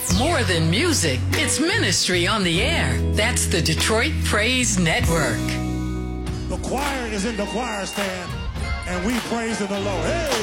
More than music, it's ministry on the air. That's the Detroit Praise Network. The choir is in the choir stand, and we praise the Lord. Hey!